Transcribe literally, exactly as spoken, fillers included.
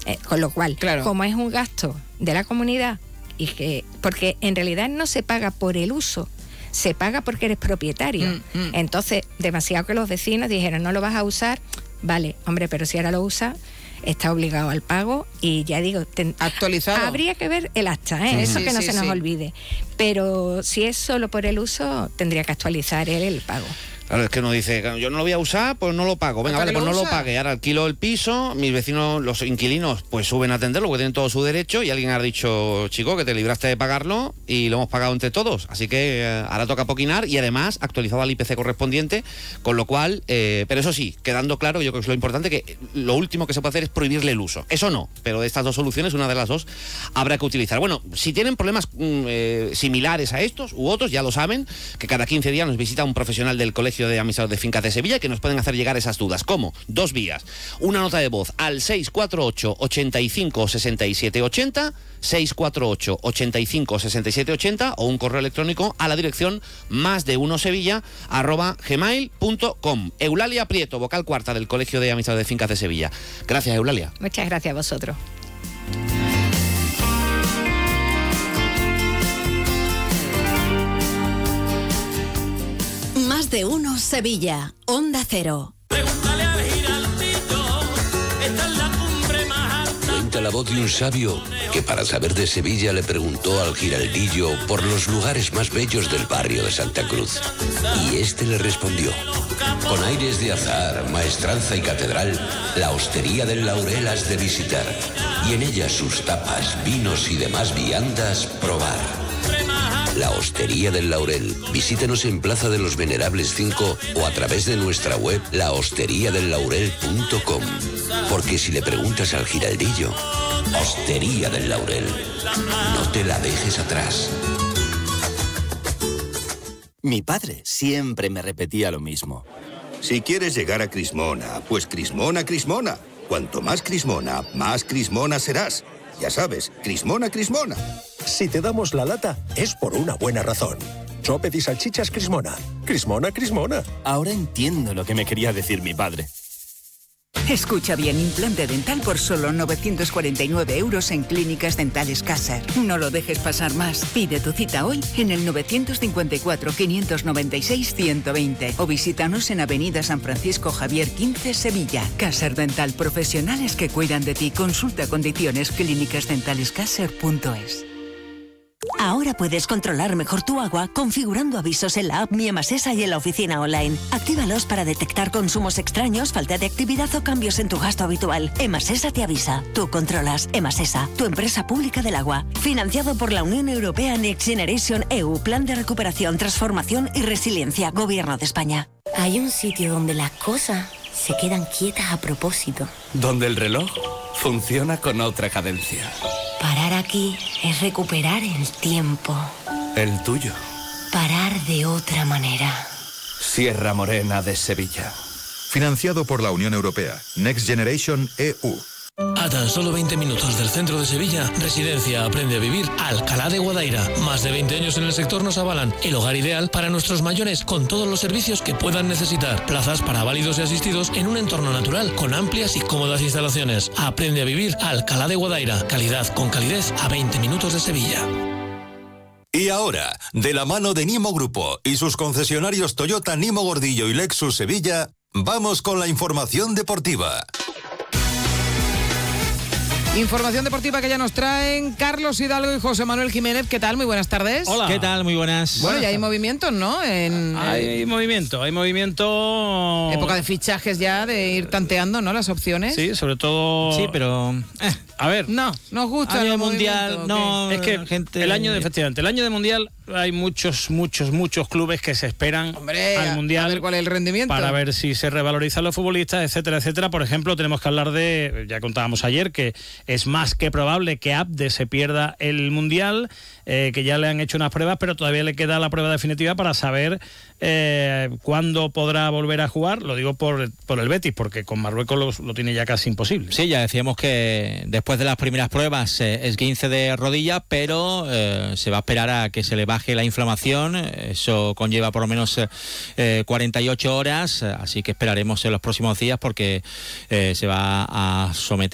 Eh, con lo cual, claro. como es un gasto de la comunidad, y que porque en realidad no se paga por el uso, se paga porque eres propietario. Mm, mm. Entonces, demasiado que los vecinos dijeron, no lo vas a usar, vale, hombre, pero si ahora lo usas, está obligado al pago y ya digo, ten, actualizado. Habría que ver el acta, ¿eh? sí, eso sí, que no sí, se nos sí. olvide. Pero si es solo por el uso, tendría que actualizar él el pago. Claro, es que uno dice, yo no lo voy a usar, pues no lo pago. Venga, vale, pues no lo pague. Ahora alquilo el piso, mis vecinos, los inquilinos, pues suben a atenderlo, porque tienen todo su derecho, y alguien ha dicho, chico, que te libraste de pagarlo y lo hemos pagado entre todos. Así que eh, ahora toca poquinar y además actualizado al I P C correspondiente, con lo cual, eh, pero eso sí, quedando claro, yo creo que es lo importante, que lo último que se puede hacer es prohibirle el uso. Eso no, pero de estas dos soluciones, una de las dos habrá que utilizar. Bueno, si tienen problemas mm, eh, similares a estos u otros, ya lo saben, que cada quince días nos visita un profesional del Colegio de Administradores de Fincas de Sevilla, que nos pueden hacer llegar esas dudas. ¿Cómo? Dos vías. Una nota de voz al seis cuatro ocho, ochenta y cinco, sesenta y siete ochenta, seis cuatro ocho, ochenta y cinco, sesenta y siete ochenta, o un correo electrónico a la dirección más de uno sevilla arroba gmail punto com. Eulalia Prieto, vocal cuarta del Colegio de Administradores de Fincas de Sevilla. Gracias, Eulalia. Muchas gracias a vosotros. Más de uno Sevilla, Onda Cero. Pregúntale al Giraldillo, esta es la cumbre más alta. Cuenta la voz de un sabio que para saber de Sevilla le preguntó al Giraldillo por los lugares más bellos del barrio de Santa Cruz. Y este le respondió: con aires de azar, maestranza y catedral, la hostería del Laurel has de visitar, y en ella sus tapas, vinos y demás viandas probar. La Hostería del Laurel. Visítenos en Plaza de los Venerables cinco o a través de nuestra web la hostería del laurel punto com. Porque si le preguntas al Giraldillo, Hostería del Laurel, no te la dejes atrás. Mi padre siempre me repetía lo mismo. Si quieres llegar a Crismona, pues Crismona, Crismona. Cuanto más Crismona, más Crismona serás. Ya sabes, Crismona, Crismona. Si te damos la lata, es por una buena razón. Sope y salchichas Crismona. Crismona, Crismona. Ahora entiendo lo que me quería decir mi padre. Escucha bien, implante dental por solo novecientos cuarenta y nueve euros en Clínicas Dentales Caser. No lo dejes pasar más. Pide tu cita hoy en el novecientos cincuenta y cuatro, quinientos noventa y seis, ciento veinte o visítanos en Avenida San Francisco Javier quince, Sevilla. Caser Dental, profesionales que cuidan de ti. Consulta condiciones clínicas dentales caser punto es. Ahora puedes controlar mejor tu agua configurando avisos en la app Mi Emasesa y en la oficina online. Actívalos para detectar consumos extraños, falta de actividad o cambios en tu gasto habitual. Emasesa te avisa. Tú controlas. Emasesa, tu empresa pública del agua. Financiado por la Unión Europea Next Generation E U, Plan de Recuperación, Transformación y Resiliencia, Gobierno de España. Hay un sitio donde las cosas se quedan quietas a propósito. Donde el reloj funciona con otra cadencia. Parar aquí es recuperar el tiempo. El tuyo. Parar de otra manera. Sierra Morena de Sevilla. Financiado por la Unión Europea. Next Generation E U. A tan solo veinte minutos del centro de Sevilla, Residencia Aprende a Vivir Alcalá de Guadaira. Más de veinte años en el sector nos avalan el hogar ideal para nuestros mayores, con todos los servicios que puedan necesitar. Plazas para válidos y asistidos en un entorno natural, con amplias y cómodas instalaciones. Aprende a Vivir Alcalá de Guadaira. Calidad con calidez a veinte minutos de Sevilla. Y ahora, de la mano de Nimo Grupo y sus concesionarios Toyota, Nimo Gordillo y Lexus Sevilla, vamos con la información deportiva. Información deportiva que ya nos traen Carlos Hidalgo y José Manuel Jiménez. ¿Qué tal? Muy buenas tardes. Hola. ¿Qué tal? Muy buenas. Bueno, ya hay movimientos, ¿no? En, hay en... movimiento, hay movimiento... Época de fichajes ya, de ir tanteando, ¿no? Las opciones. Sí, sobre todo... Sí, pero... Eh, a ver... No, nos gusta el mundial. No, es que gente... el año de, efectivamente, el año de mundial hay muchos, muchos, muchos clubes que se esperan Hombre, al mundial. A ver cuál es el rendimiento. Para ver si se revalorizan los futbolistas, etcétera, etcétera. Por ejemplo, tenemos que hablar de... Ya contábamos ayer que es más que probable que Abde se pierda el mundial, eh, que ya le han hecho unas pruebas, pero todavía le queda la prueba definitiva para saber eh, cuándo podrá volver a jugar. Lo digo por, por el Betis, porque con Marruecos lo, lo tiene ya casi imposible. Sí, ya decíamos que después de las primeras pruebas eh, esguince de rodilla, pero eh, se va a esperar a que se le baje la inflamación. Eso conlleva por lo menos eh, cuarenta y ocho horas, así que esperaremos en los próximos días porque eh, se va a someter